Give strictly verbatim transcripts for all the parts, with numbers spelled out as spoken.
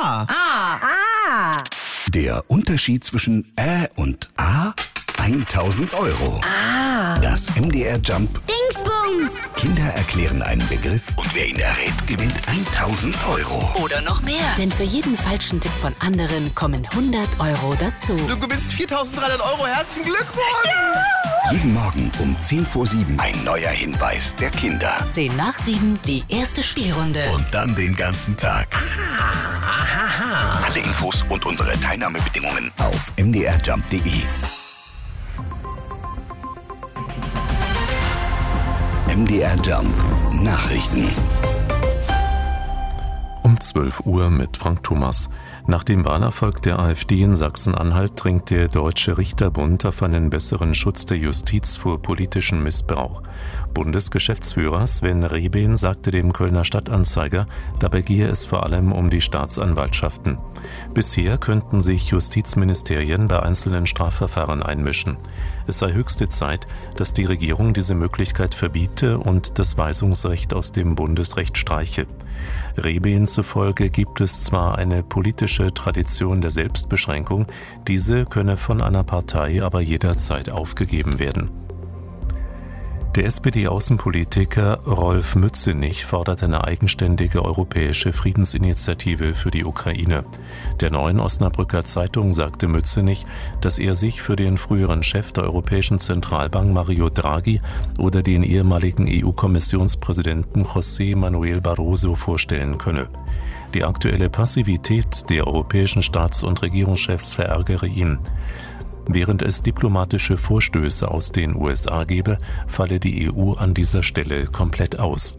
A. Ah. Ah. Der Unterschied zwischen Ä und A? tausend Euro. Ah. Das M D R Jump. Dingsbums. Kinder erklären einen Begriff und wer ihn errät, gewinnt tausend Euro. Oder noch mehr. Denn für jeden falschen Tipp von anderen kommen hundert Euro dazu. Du gewinnst viertausenddreihundert Euro. Herzlichen Glückwunsch. Ja. Jeden Morgen um zehn vor sieben ein neuer Hinweis der Kinder. zehn nach sieben die erste Spielrunde. Und dann den ganzen Tag. Aha. Alle Infos und unsere Teilnahmebedingungen auf m d r jump punkt d e. M D R Jump Nachrichten. Um zwölf Uhr mit Frank Thomas. Nach dem Wahlerfolg der AfD in Sachsen-Anhalt drängt der Deutsche Richterbund auf einen besseren Schutz der Justiz vor politischem Missbrauch. Bundesgeschäftsführer Sven Rehben sagte dem Kölner Stadtanzeiger, dabei gehe es vor allem um die Staatsanwaltschaften. Bisher könnten sich Justizministerien bei einzelnen Strafverfahren einmischen. Es sei höchste Zeit, dass die Regierung diese Möglichkeit verbiete und das Weisungsrecht aus dem Bundesrecht streiche. Rehben zufolge gibt es zwar eine politische Tradition der Selbstbeschränkung, diese könne von einer Partei aber jederzeit aufgegeben werden. Der S P D-Außenpolitiker Rolf Mützenich fordert eine eigenständige europäische Friedensinitiative für die Ukraine. Der Neuen Osnabrücker Zeitung sagte Mützenich, dass er sich für den früheren Chef der Europäischen Zentralbank Mario Draghi oder den ehemaligen E U-Kommissionspräsidenten José Manuel Barroso vorstellen könne. Die aktuelle Passivität der europäischen Staats- und Regierungschefs verärgere ihn. Während es diplomatische Vorstöße aus den U S A gebe, falle die E U an dieser Stelle komplett aus.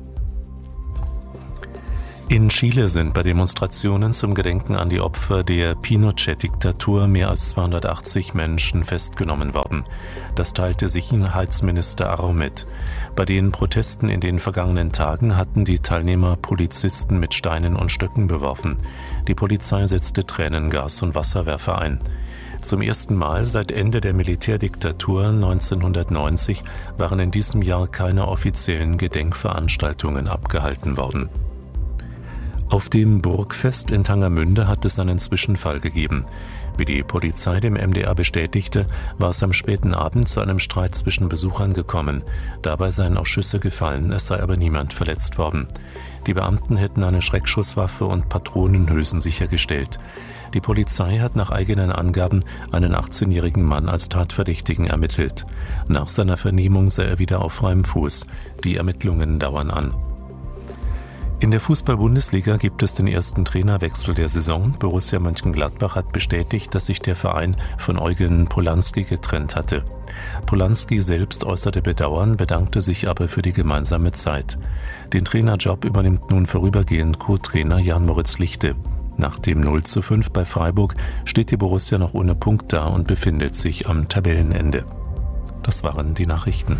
In Chile sind bei Demonstrationen zum Gedenken an die Opfer der Pinochet-Diktatur mehr als zweihundertachtzig Menschen festgenommen worden. Das teilte Sicherheitsminister Arro mit. Bei den Protesten in den vergangenen Tagen hatten die Teilnehmer Polizisten mit Steinen und Stöcken beworfen. Die Polizei setzte Tränengas und Wasserwerfer ein. Zum ersten Mal seit Ende der Militärdiktatur neunzehnhundertneunzig waren in diesem Jahr keine offiziellen Gedenkveranstaltungen abgehalten worden. Auf dem Burgfest in Tangermünde hat es einen Zwischenfall gegeben. Wie die Polizei dem M D R bestätigte, war es am späten Abend zu einem Streit zwischen Besuchern gekommen. Dabei seien auch Schüsse gefallen, es sei aber niemand verletzt worden. Die Beamten hätten eine Schreckschusswaffe und Patronenhülsen sichergestellt. Die Polizei hat nach eigenen Angaben einen achtzehnjährigen Mann als Tatverdächtigen ermittelt. Nach seiner Vernehmung sei er wieder auf freiem Fuß. Die Ermittlungen dauern an. In der Fußball-Bundesliga gibt es den ersten Trainerwechsel der Saison. Borussia Mönchengladbach hat bestätigt, dass sich der Verein von Eugen Polanski getrennt hatte. Polanski selbst äußerte Bedauern, bedankte sich aber für die gemeinsame Zeit. Den Trainerjob übernimmt nun vorübergehend Co-Trainer Jan-Moritz Lichte. Nach dem null zu fünf bei Freiburg steht die Borussia noch ohne Punkt da und befindet sich am Tabellenende. Das waren die Nachrichten.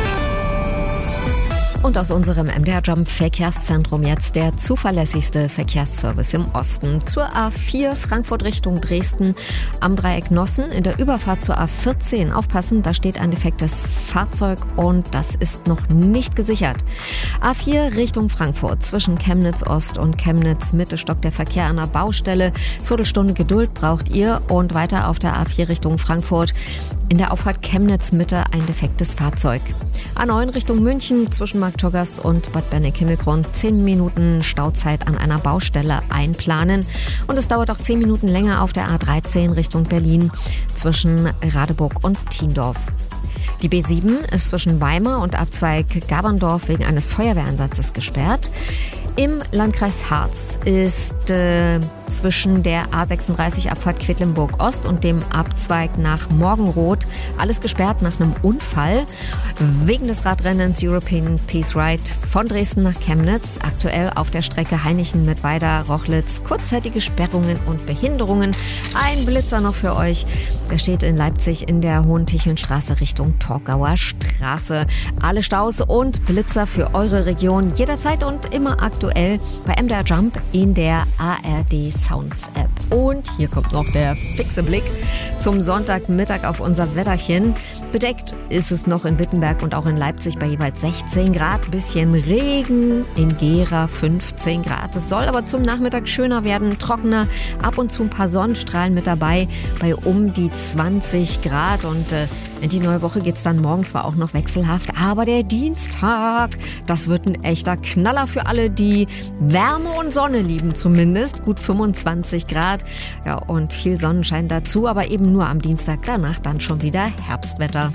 Und aus unserem M D R Jump Verkehrszentrum jetzt der zuverlässigste Verkehrsservice im Osten. Zur A vier Frankfurt Richtung Dresden am Dreieck Nossen in der Überfahrt zur A vierzehn. Aufpassen, da steht ein defektes Fahrzeug und das ist noch nicht gesichert. A vier Richtung Frankfurt zwischen Chemnitz Ost und Chemnitz Mitte stockt der Verkehr an der Baustelle. Viertelstunde Geduld braucht ihr und weiter auf der A vier Richtung Frankfurt. In der Auffahrt Chemnitz Mitte ein defektes Fahrzeug. A neun Richtung München zwischen Marktogast und Bad Berneck-Himmelgrund zehn Minuten Stauzeit an einer Baustelle einplanen. Und es dauert auch zehn Minuten länger auf der A dreizehn Richtung Berlin zwischen Radeburg und Thiendorf. Die B sieben ist zwischen Weimar und Abzweig Gaberndorf wegen eines Feuerwehreinsatzes gesperrt. Im Landkreis Harz ist äh, zwischen der A sechsunddreißig Abfahrt Quedlinburg Ost und dem Abzweig nach Morgenroth alles gesperrt nach einem Unfall. Wegen des Radrennens European Peace Ride von Dresden nach Chemnitz, aktuell auf der Strecke Heinichen-Mittweida-Rochlitz, kurzzeitige Sperrungen und Behinderungen. Ein Blitzer noch für euch. Der steht in Leipzig in der Hohentichelnstraße Richtung Torgauer Straße. Alle Staus und Blitzer für eure Region jederzeit und immer aktuell bei M D R Jump in der A R D Sounds App. Und hier kommt noch der fixe Blick zum Sonntagmittag auf unser Wetterchen. Bedeckt ist es noch in Wittenberg und auch in Leipzig bei jeweils sechzehn Grad. Bisschen Regen, in Gera fünfzehn Grad. Es soll aber zum Nachmittag schöner werden, trockener. Ab und zu ein paar Sonnenstrahlen mit dabei bei um die zwanzig Grad. Und äh, in die neue Woche geht's dann morgen zwar auch noch wechselhaft, aber der Dienstag, das wird ein echter Knaller für alle, die Wärme und Sonne lieben zumindest. Gut fünfundzwanzig Grad, ja, und viel Sonnenschein dazu, aber eben nur am Dienstag, danach dann schon wieder Herbstwetter.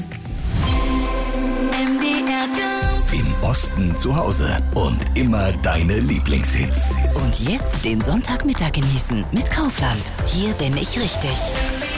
Im Osten zu Hause und immer deine Lieblingshits. Und jetzt den Sonntagmittag genießen mit Kaufland. Hier bin ich richtig.